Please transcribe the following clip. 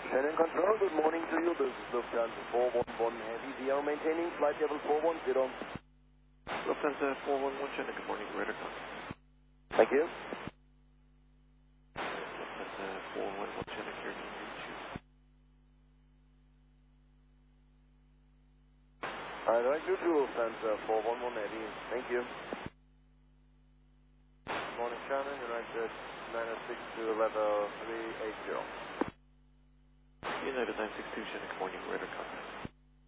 Shannon Control, good morning to you. This is Lufthansa 411 Heavy. We are maintaining flight level 410. Lufthansa 411, Shannon, good morning, radar contact. Thank you. Lufthansa 411, Shannon, here to reach you. I'd like you to Lufthansa 411 Heavy. Thank you. Good morning, Shannon. United 906 to level 380. United 962, Shannon, good morning, radar contact.